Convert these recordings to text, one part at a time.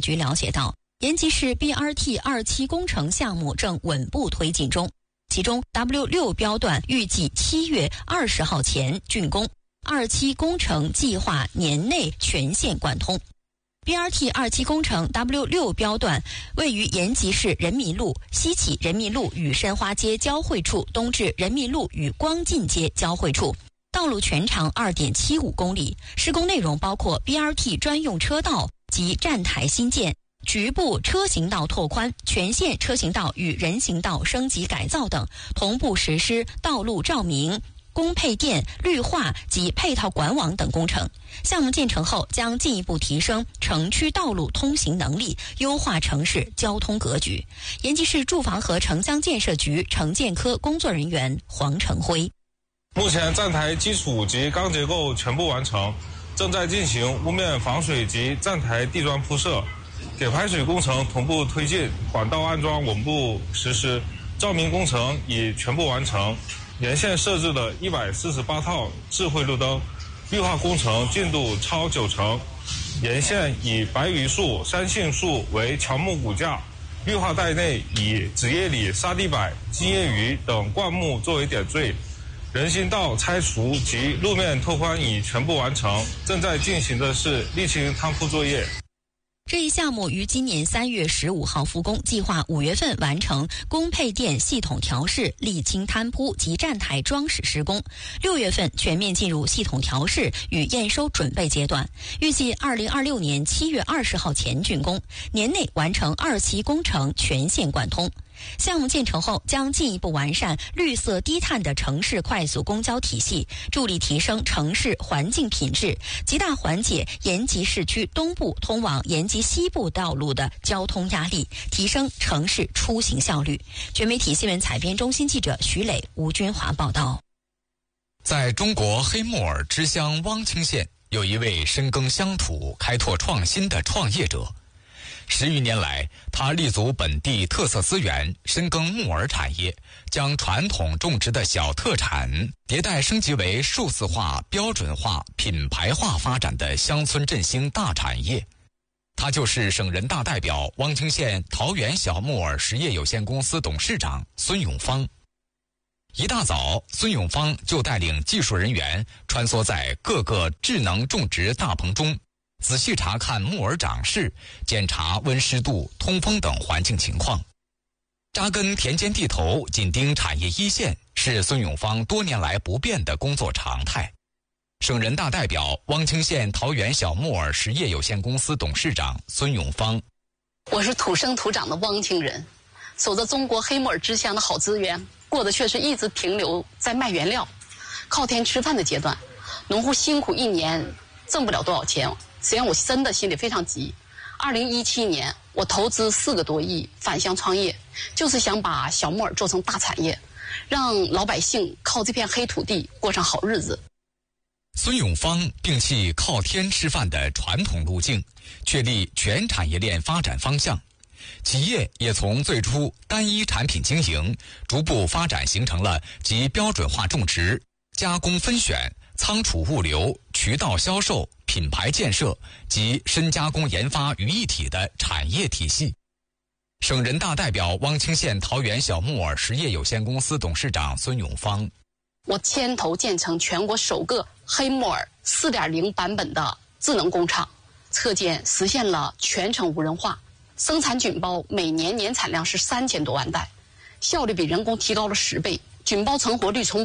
局了解到，延吉市 BRT 2期工程项目正稳步推进中，其中 W6 标段预计7月20号前竣工，2期工程计划年内全线贯通。BRT 2期工程 W6 标段位于延吉市人民路西起人民路与申花街交汇处，东至人民路与光进街交汇处，道路全长 2.75 公里，施工内容包括 BRT 专用车道及站台新建、局部车行道拓宽、全线车行道与人行道升级改造等，同步实施道路照明、供配电、绿化及配套管网等工程。项目建成后，将进一步提升城区道路通行能力，优化城市交通格局。延吉市住房和城乡建设局城建科工作人员黄成辉： 目前站台基础及钢结构全部完成，正在进行屋面防水及站台地砖铺设，给排水工程同步推进，管道安装稳步实施，照明工程已全部完成。沿线设置的148套智慧路灯，绿化工程进度超90%。沿线以白榆树、山杏树为乔木骨架，绿化带内以紫叶李、沙地柏、金叶榆等灌木作为点缀。人行道拆除及路面拓宽已全部完成，正在进行的是沥青摊铺作业。 这一项目于今年3月15号复工，计划5月份完成供配电系统调试、沥青摊铺及站台装饰施工，6月份全面进入系统调试与验收准备阶段，预计2026年7月20号前竣工，年内完成2期工程全线贯通。项目建成后，将进一步完善绿色低碳的城市快速公交体系，助力提升城市环境品质，极大缓解延吉市区东部通往延吉西部道路的交通压力，提升城市出行效率。全媒体新闻采编中心记者徐磊、吴军华报道。 在中国黑木耳支乡汪清县，有一位深耕乡土、开拓创新的创业者。10余年来，他立足本地特色资源，深耕木耳产业，将传统种植的小特产迭代升级为数字化、标准化、品牌化发展的乡村振兴大产业。他就是省人大代表、汪清县桃源小木耳实业有限公司董事长孙永芳。一大早，孙永芳就带领技术人员穿梭在各个智能种植大棚中，仔细查看木耳长势，检查温湿度、通风等环境情况。扎根田间地头，紧盯产业一线，是孙永芳多年来不变的工作常态。省人大代表、汪清县桃源小木耳实业有限公司董事长孙永芳： 我是土生土长的汪清人，守着中国黑木耳支乡的好资源，过的却是一直停留在卖原料、靠天吃饭的阶段。农户辛苦1年挣不了多少钱，实际上我真的心里非常急。2017年我投资4个多亿返乡创业，就是想把小木耳做成大产业，让老百姓靠这片黑土地过上好日子。 孙永芳摒弃靠天吃饭的传统路径，确立全产业链发展方向。企业也从最初单一产品经营，逐步发展形成了集标准化种植、加工分选、仓储物流、渠道销售、品牌建设及深加工研发于一体的产业体系。省人大代表、汪清县桃源小木耳实业有限公司董事长孙永芳： 我牵头建成全国首个黑木耳 4.0 版本的智能工厂，车间实现了全程无人化，生产菌包每年年产量是3000多万袋，效率比人工提高了10倍，菌包成活率从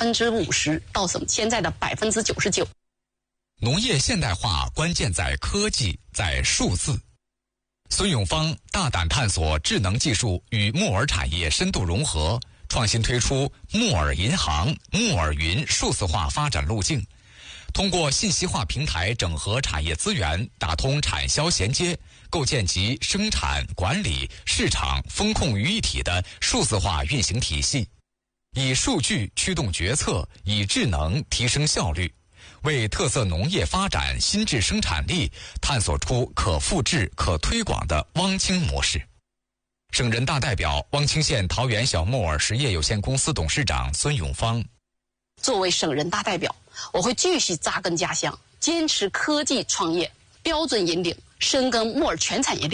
50%到现在的99%。 农业现代化关键在科技，在数字。孙永芳大胆探索智能技术与木耳产业深度融合，创新推出木耳银行、木耳云数字化发展路径，通过信息化平台整合产业资源，打通产销衔接，构建集生产、管理、市场、风控于一体的数字化运行体系，以数据驱动决策，以智能提升效率，为特色农业发展新质生产力探索出可复制、可推广的汪清模式。省人大代表、汪清县桃源小木耳实业有限公司董事长孙永芳： 作为省人大代表，我会继续扎根家乡，坚持科技创业、标准引领，深耕木耳全产业链。